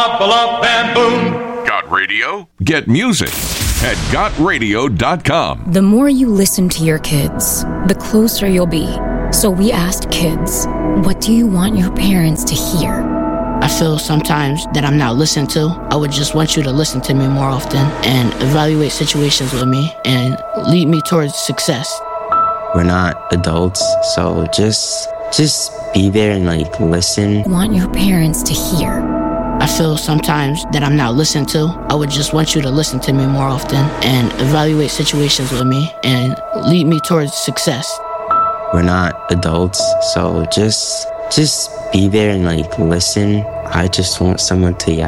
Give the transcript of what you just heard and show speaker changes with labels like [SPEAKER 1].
[SPEAKER 1] Bam, boom.
[SPEAKER 2] Got radio? Get music at gotradio.com.
[SPEAKER 3] The more you listen to your kids, the closer you'll be. So we asked kids, what do you want your parents to hear?
[SPEAKER 4] I feel sometimes that I'm not listened to. I would just want you to listen to me more often and evaluate situations with me and lead me towards success.
[SPEAKER 5] We're not adults, so just be there and listen.
[SPEAKER 3] Want your parents to hear.
[SPEAKER 4] I feel sometimes that I'm not listened to. I would just want you to listen to me more often and evaluate situations with me and lead me towards success.
[SPEAKER 5] We're not adults, so just be there and listen. I just want someone to